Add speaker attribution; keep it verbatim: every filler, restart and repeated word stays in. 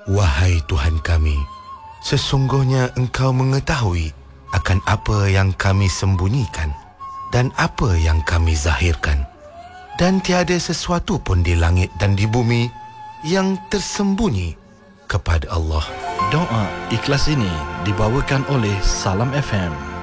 Speaker 1: Wahai Tuhan kami, sesungguhnya Engkau mengetahui akan apa yang kami sembunyikan dan apa yang kami zahirkan. Dan tiada sesuatu pun di langit dan di bumi yang tersembunyi kepada Allah.
Speaker 2: Doa ikhlas ini dibawakan oleh Salam F M.